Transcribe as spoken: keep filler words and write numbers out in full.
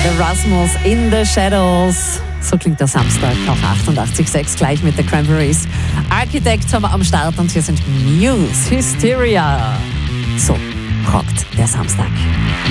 Erasmus in the Shadows. So klingt der Samstag auf achtundachtzig Komma sechs gleich mit The Cranberries. Architect haben wir am Start und hier sind Muse, Hysteria. So rockt der Samstag.